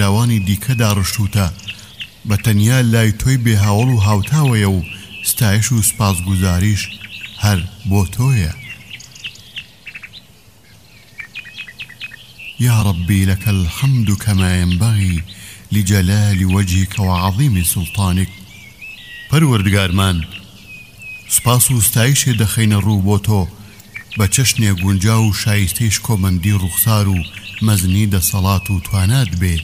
کراوانی دیکەدا ڕشتوتە بە تەنیا لای تۆی بێهاوڵ و هاوتاوەیە و ستایش و سپاسگوزاریش هەر بۆ تۆیە. يا ربي لك الحمد كما ينبغي لجلال وجهك وعظيم سلطانك. پەروەردگارمان سپاس و ستایشێ دەخەینە ڕوو بۆ تۆ بە چەشنێ گونجا و شایستەیش کۆمەندی ڕوخسار و مەزنی دەسەڵات و توانات بێ.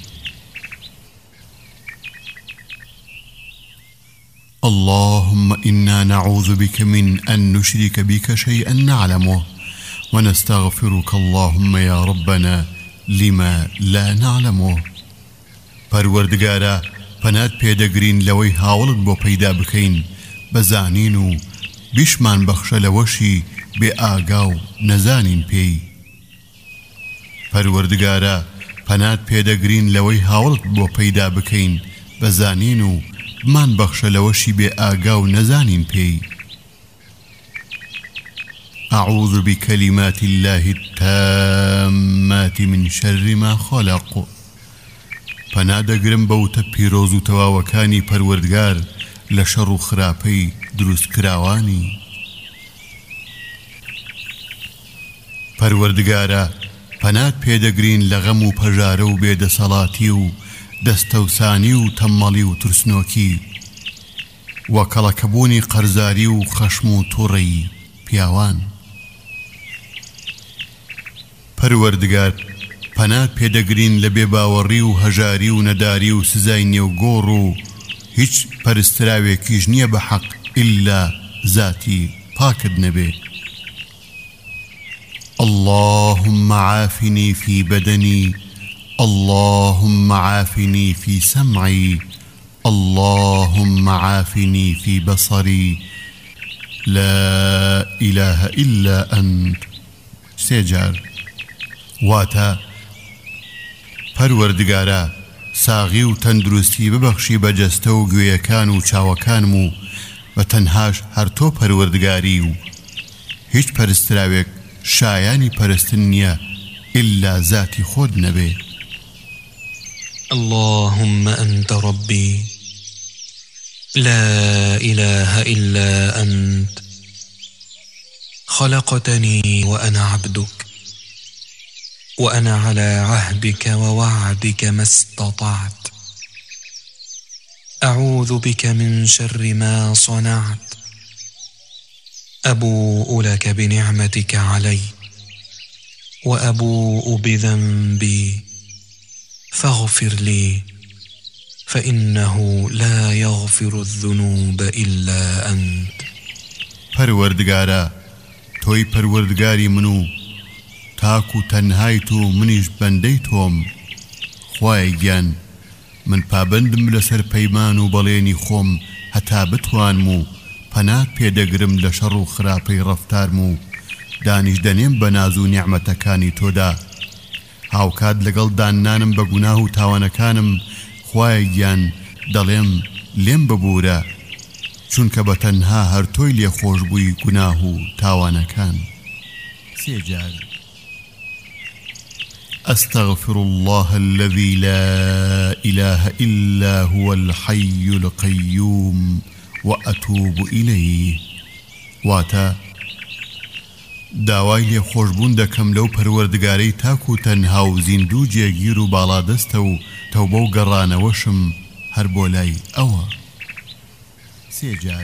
اللهم إنا نعوذ بك من أن نشرك بك شيئا نعلمه ونستغفرك اللهم يا ربنا لما لا نعلمه. پەروەردگارە پەنات پێدەگرین لەوەی هاوڵت بۆ پەیدا بکەین بەزانین و بیشمان بەخشە لەوەشی بێ ئاگا و نەزانین پێی. پەروەردگارە پەنات پێدەگرین لەوەی هاوڵت بۆ پەیدا بکەین بەزانین و بمان بەخشە لەوەشی بێ ئاگا و نەزانین پێی. أعوذ بكلمات الله التامات من شر ما خلق. پەنادەگرم بەوتە پیرۆز و تەواوەکانی پەروەردگار لە شەڕ و خراپەی دروستکراوانی. پەروەردگارە پەنات پێدەگرین لە غەم و پەژارە و بێدەسەڵاتی و دەستەوسانی و تەممەڵی و ترسنۆکی وە کەڵەکەبوونی قەرزاری و خەشم و تووڕەی پیاوان. پەروەردگار پەنات پێدەگرین لە بێباوەڕی و هەژاری و نەداری و سزای نێوگۆڕ و هیچ پەرستراوێکیش نییە بە حەق ئیلا ذاتی پاکت نەبێ. اللهم عافني في بدني اللهم عافني في سمعي اللهم عافني في بصري لا إله إلا أنت. سێجار واتە پەروەردگارە ساغی و تەندروستی ببەخشی بە جەستە و گوێیەکان و چاوەکانم و بە تەنهاش هەر تۆ پەروەردگاری و هیچ پەرستراوێک شایانی پەرستن نییە ئیلا ذاتی خۆت نەبێ. اللهم أنت ربي لا إله إلا أنت خلقتني وأنا عبدك وأنا على عهدك ووعدك ما استطعت أعوذ بك من شر ما صنعت أبوء لك بنعمتك علي وأبوء بذنبي فاغفر لي فإنه لا يغفر الذنوب إلا أنت. پەروەردگارە تۆی پەروەردگاری من و تاکو تەنهای تۆ منیش بەندەی تۆم. خوای گیان من پابندم لەسەر پەیمان و بەڵێنی خۆم هەتا بتوانم و پەنات پێدەگرم لە شەڕ و خراپەی ڕەفتارم و دانیش دەنێم بە ناز و نیعمەتەکانی تۆدا. هاوکات لەگەڵ دانانم بە گوناه و تاوانەکانم خوای گیان دەڵێم لێم ببوورە چونکە بە تەنها هەر تۆی لێ خۆش بووی گوناه و تاوانەکان. سێجار أستغفر الله الذي لا إله إلا هو الحي القيوم وأتوب إليه. واتا داوای لێ خۆشبوون دەکەم لەو پەروەردگارەی تاک و تەنها و زیندوو جێگیر و باڵادەستە و تەوبە و گەڕانەوەشم هەر بۆ لای ئەوە. سێجار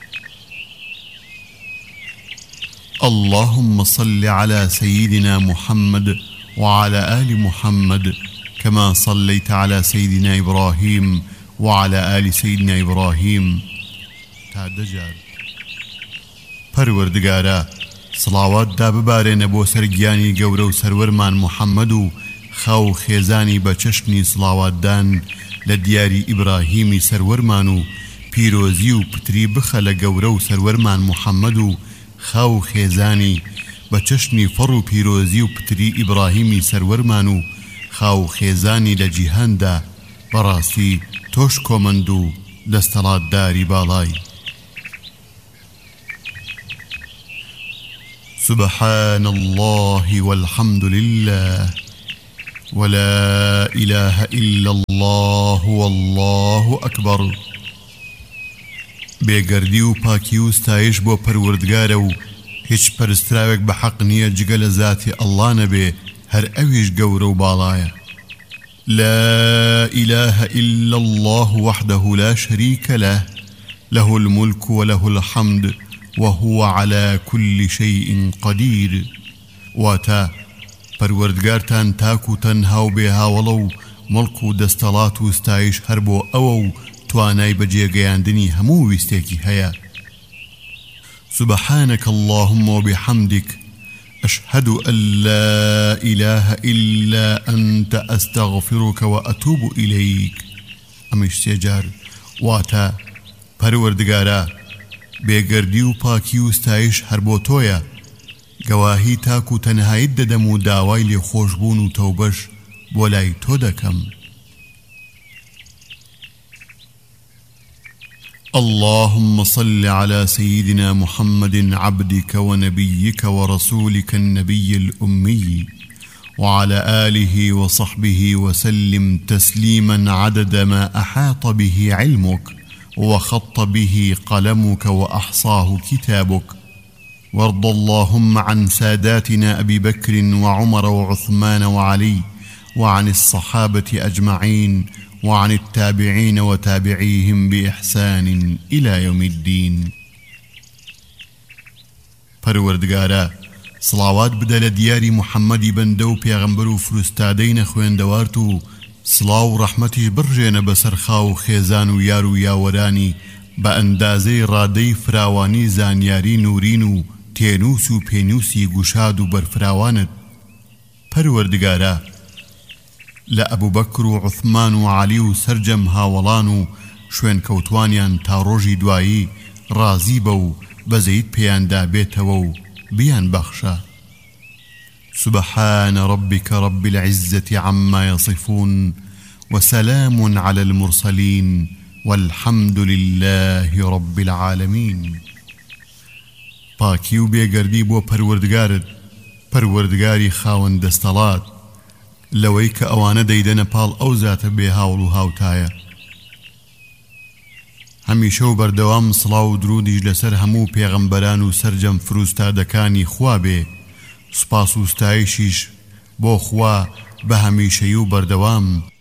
اللهم صل على سيدنا محمد وعلى آل محمد كما صليت على سيدنا إبراهيم وعلى آل سيدنا إبراهيم. تعدجار پەروەردگارە سڵاوات دا ببارێنە بۆ سەرگیانی گەورە و سەروەرمان محەممەد و خاو خێزانی بە چەشنی سڵاواتدان لە دیاری ئیبراهیمی سەروەرمان و پیرۆزی و پتری بخە لە گەورە و سەروەرمان محەممەد و خاو خێزانی بە چەشنی فەڕ و پیرۆزی و پتری ئیبراهیمی سەروەرمان و خاو خێزانی لە جیهاندا. بەڕاستی تۆش کۆمەند و دەستەڵاتداری باڵای. سبحان الله والحمد لله ولا إله إلا الله والله أكبر. بێگەردی و پاکی و ستایش بۆ پەروەردگارە و هیچ پەرستراوێک بە حەق نییە جگە لە ذاتی ئەڵڵا نەبێ، هەر ئەویش گەورە و باڵایە. لا إله إلا الله وحده لا شريك له، له الملك وله الحمد وهو على كل شيء قدير. واتا پەروەردگارتان تاک و تەنها و بێهاوڵە و مڵک و دەستەڵات و ستایش هەر بۆ ئەوە و توانای بەجێگەیاندنی هەموو ویستێکی هەیە. سبحانك اللهم وبحمدك أشهد أن لا إله إلا أنت أستغفرك وأتوب إليك. ئەمەش سێجار واتە پەروەردگارە بێگەردی و پاکی و ستایش هەر بۆ تۆیە، گەواهی تاک و تەنهایت دەدەم و داوای لێخۆشبوون و تەوبەش بۆ لای تۆ دەکەم. اللهم صل على سيدنا محمد عبدك ونبيك ورسولك النبي الأمي وعلى آله وصحبه وسلم تسليما عدد ما أحاط به علمك وخط به قلمك وأحصاه كتابك. وارض اللهم عن ساداتنا أبي بكر وعمر وعثمان وعلي وعن الصحابة أجمعين وعن التابعين وتابعيهم بإحسان إلى يوم الدين. پەروەردگارە سڵاوات بدە لە دیاری محەممەدی بەندە و پێغەمبەر و فرستادەی نەخوێندەوارت و سڵاو و ڕەحمەتیش بڕژێنە بەسەر خاو و خێزان و یار و یاوەرانی بە ئەندازەی ڕادەی فراوانی زانیاری نورین و تێنووس و پێنووسی گوشاد و بەرفراوانت. پەروەردگارە لە ئەبوو بەکر و عوثمان و عەلی و سەرجەم هاوڵان و شوێن کەوتوانیان تا ڕۆژی دوایی ڕازی بە و بەزەیت پێیاندا بێتەوە و بیان بەخشە. سبحان ربك رب العزة عما يصفون وسلام على المرسلين والحمد لله رب العالمين. پاکی و بێگەردی بۆ پەروەردگارت، پەروەردگاری خاوەن دەستەڵات، لەوەی کە ئەوانە دەیدەنە پاڵ ئەو زاتە بێ هاوڵ و هاوتایە. هەمیشە و بەردەوام سڵاو و درودیش لەسەر هەموو پێغەمبەران و سەرجەم فروستادەکانی خوا بێ. سوپاس و ستایشیش بۆ خوا بە هەمیشەیی و بەردەوام.